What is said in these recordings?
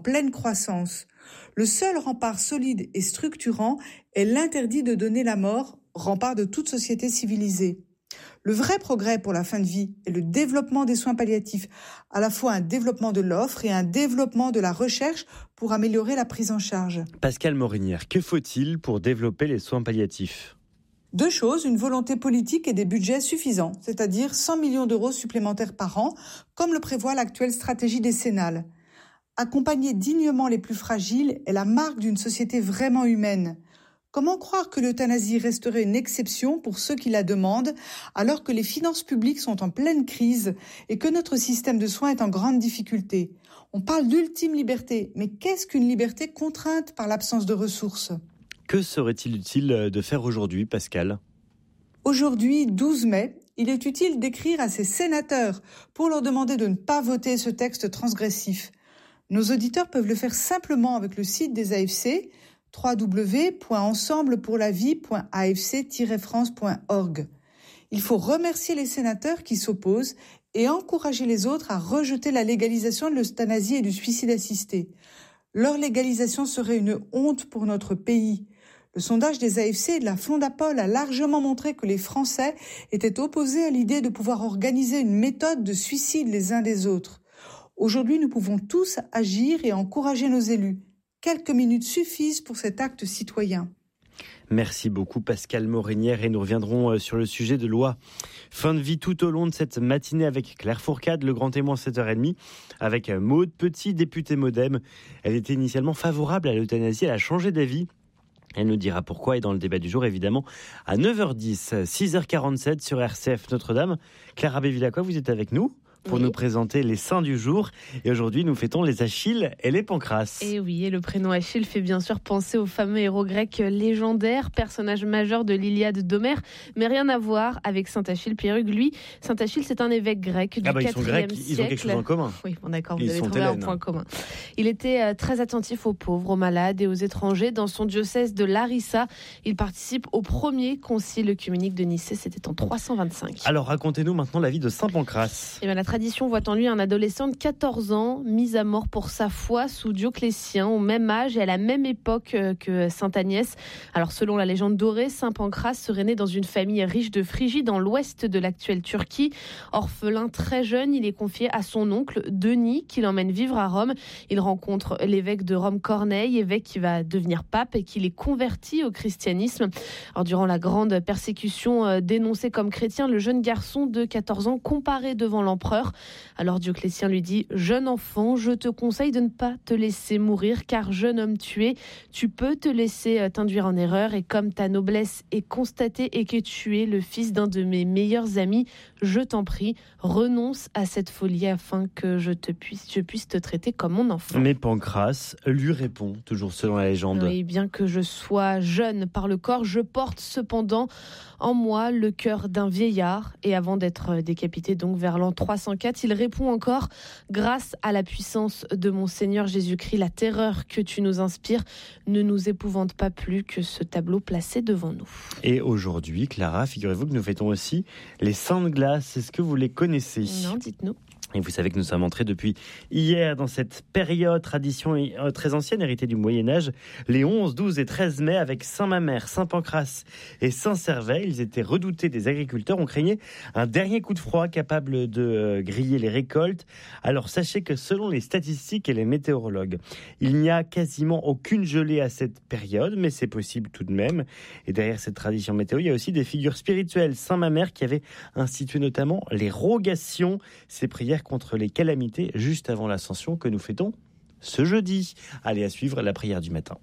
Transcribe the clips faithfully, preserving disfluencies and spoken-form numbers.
pleine croissance. Le seul rempart solide et structurant est l'interdit de donner la mort, rempart de toute société civilisée. Le vrai progrès pour la fin de vie est le développement des soins palliatifs, à la fois un développement de l'offre et un développement de la recherche pour améliorer la prise en charge. Pascale Morinière, que faut-il pour développer les soins palliatifs ? Deux choses, une volonté politique et des budgets suffisants, c'est-à-dire cent millions d'euros supplémentaires par an, comme le prévoit l'actuelle stratégie décennale. Accompagner dignement les plus fragiles est la marque d'une société vraiment humaine. Comment croire que l'euthanasie resterait une exception pour ceux qui la demandent, alors que les finances publiques sont en pleine crise et que notre système de soins est en grande difficulté ? On parle d'ultime liberté, mais qu'est-ce qu'une liberté contrainte par l'absence de ressources ? Que serait-il utile de faire aujourd'hui, Pascal ? Aujourd'hui, douze mai, il est utile d'écrire à ces sénateurs pour leur demander de ne pas voter ce texte transgressif. Nos auditeurs peuvent le faire simplement avec le site des A F C, w w w point ensemble pour la vie point a f c tiret france point org. Il faut remercier les sénateurs qui s'opposent et encourager les autres à rejeter la légalisation de l'euthanasie et du suicide assisté. Leur légalisation serait une honte pour notre pays. Le sondage des A F C et de la Fondapol a largement montré que les Français étaient opposés à l'idée de pouvoir organiser une méthode de suicide les uns des autres. Aujourd'hui, nous pouvons tous agir et encourager nos élus. Quelques minutes suffisent pour cet acte citoyen. Merci beaucoup Pascale Morinière et nous reviendrons sur le sujet de loi fin de vie tout au long de cette matinée avec Claire Fourcade, le grand témoin sept heures trente, avec Maude Petit, députée Modem. Elle était initialement favorable à l'euthanasie, elle a changé d'avis. Elle nous dira pourquoi et dans le débat du jour évidemment à neuf heures dix, six heures quarante-sept sur R C F Notre-Dame. Claire Abbé-Villacqua, vous êtes avec nous pour oui. nous présenter les saints du jour. Et aujourd'hui, nous fêtons les Achilles et les Pancrace. Et oui, et le prénom Achille fait bien sûr penser au fameux héros grec légendaire, personnage majeur de l'Iliade d'Homère, mais rien à voir avec Saint Achille Pyrrhuc. Lui, Saint Achille, c'est un évêque grec du ah bah, quatrième siècle. Ils ont quelque chose en commun. Oui, bon d'accord, vous ils avez trouvé Hélène. un point commun. Il était euh, très attentif aux pauvres, aux malades et aux étrangers. Dans son diocèse de Larissa, il participe au premier concile œcuménique de Nicée, c'était en trois cent vingt-cinq. Alors racontez-nous maintenant la vie de Saint Pancrace. Et bien, la tradition voit en lui un adolescent de quatorze ans, mis à mort pour sa foi sous Dioclétien, au même âge et à la même époque que Sainte Agnès. Alors, selon la légende dorée, Saint Pancrace serait né dans une famille riche de Phrygie, dans l'ouest de l'actuelle Turquie. Orphelin très jeune, il est confié à son oncle Denis, qui l'emmène vivre à Rome. Il rencontre l'évêque de Rome, Corneille, évêque qui va devenir pape et qui les convertit au christianisme. Alors, durant la grande persécution dénoncée comme chrétien, le jeune garçon de quatorze ans comparaît devant l'empereur. Alors Dioclétien lui dit « Jeune enfant, je te conseille de ne pas te laisser mourir, car jeune homme tué, tu peux te laisser t'induire en erreur, et comme ta noblesse est constatée et que tu es le fils d'un de mes meilleurs amis, je t'en prie, renonce à cette folie afin que je, te puisse, je puisse te traiter comme mon enfant. » Mais Pancrace lui répond, toujours selon la légende. Oui, bien que je sois jeune par le corps, je porte cependant en moi le cœur d'un vieillard. Et avant d'être décapité donc vers l'an trois cent quatre, il répond encore « Grâce à la puissance de mon Seigneur Jésus-Christ, la terreur que tu nous inspires ne nous épouvante pas plus que ce tableau placé devant nous. » Et aujourd'hui, Clara, figurez-vous que nous fêtons aussi les Saints de Glace. Est-ce que vous les connaissez ? Non, dites-nous. Et vous savez que nous sommes entrés depuis hier dans cette période, tradition très ancienne, héritée du Moyen-Âge, les onze, douze et treize mai, avec Saint-Mamère, Saint-Pancrace et Saint-Servais. Ils étaient redoutés des agriculteurs. On craignait un dernier coup de froid capable de griller les récoltes. Alors sachez que selon les statistiques et les météorologues, il n'y a quasiment aucune gelée à cette période, mais c'est possible tout de même. Et derrière cette tradition météo, il y a aussi des figures spirituelles. Saint-Mamère qui avait institué notamment les rogations, ces prières contre les calamités juste avant l'ascension que nous fêtons ce jeudi. Allez, à suivre la prière du matin.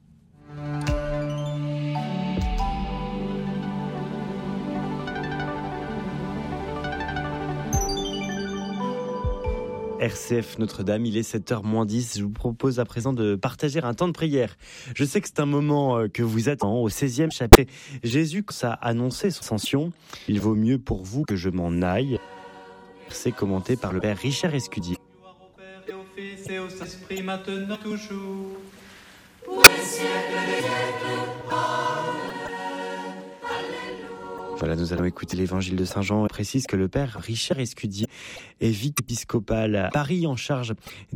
R C F Notre-Dame, il est sept heures moins dix. Je vous propose à présent de partager un temps de prière. Je sais que c'est un moment que vous attend. Au seizième chapitre, Jésus a annoncé son ascension. Il vaut mieux pour vous que je m'en aille. C'est commenté par le père Richard Escudier. Et au Saint-Esprit maintenant toujours. Pour les siècles des siècles. Amen. Alléluia. Voilà, nous allons écouter l'évangile de Saint Jean. Il précise que le père Richard Escudier est vice-épiscopal à Paris en charge